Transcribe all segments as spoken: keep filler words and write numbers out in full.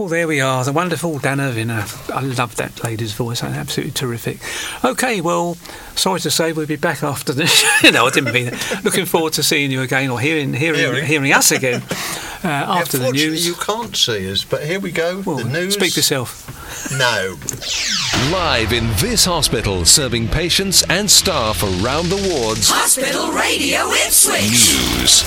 Well, there we are. The wonderful Dan Irvine. Uh, I love that lady's voice. That's absolutely terrific. OK, well, sorry to say we'll be back after this. No, I didn't mean it. Looking forward to seeing you again or hearing hearing, hearing. hearing us again uh, after the news. You can't see us, but here we go. Well, the news. Speak for yourself. No. Live in this hospital, serving patients and staff around the wards. Hospital Radio Ipswich. News.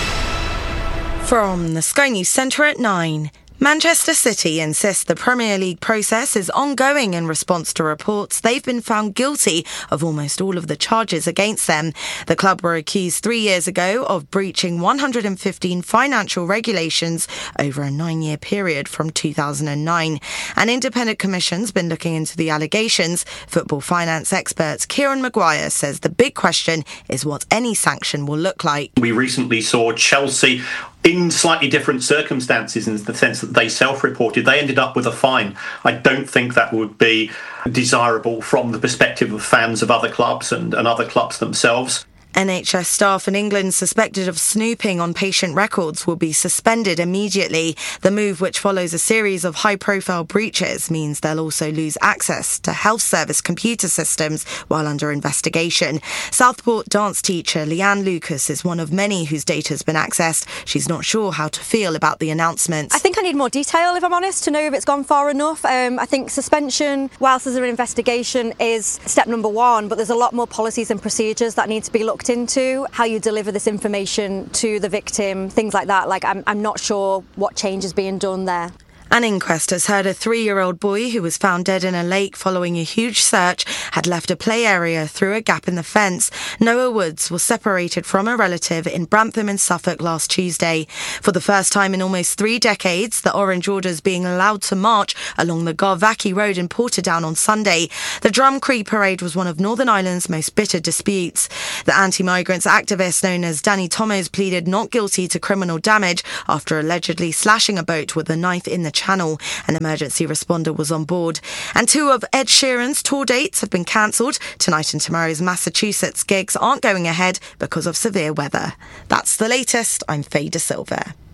From the Sky News Centre at nine. Manchester City insists the Premier League process is ongoing in response to reports they've been found guilty of almost all of the charges against them. The club were accused three years ago of breaching one hundred fifteen financial regulations over a nine-year period from two thousand nine. An independent commission's been looking into the allegations. Football finance expert Kieran Maguire says the big question is what any sanction will look like. We recently saw Chelsea in slightly different circumstances, in the sense that they self-reported. They ended up with a fine. I don't think that would be desirable from the perspective of fans of other clubs and, and other clubs themselves. N H S staff in England suspected of snooping on patient records will be suspended immediately. The move, which follows a series of high-profile breaches, means they'll also lose access to health service computer systems while under investigation. Southport dance teacher Leanne Lucas is one of many whose data has been accessed. She's not sure how to feel about the announcement. I think I need more detail, if I'm honest, to know if it's gone far enough. Um, I think suspension, whilst there's an investigation, is step number one, but there's a lot more policies and procedures that need to be looked into, how you deliver this information to the victim, things like that. Like, I'm, I'm not sure what change is being done there. An inquest has heard a three-year-old boy who was found dead in a lake following a huge search had left a play area through a gap in the fence. Noah Woods was separated from a relative in Brantham in Suffolk last Tuesday. For the first time in almost three decades, the Orange Order's being allowed to march along the Garvackie Road in Portadown on Sunday. The Drumcree Parade was one of Northern Ireland's most bitter disputes. The anti-migrants activist known as Danny Thomas pleaded not guilty to criminal damage after allegedly slashing a boat with a knife in the channel. An emergency responder was on board. And two of Ed Sheeran's tour dates have been cancelled. Tonight and tomorrow's Massachusetts gigs aren't going ahead because of severe weather. That's the latest. I'm Faye De Silva.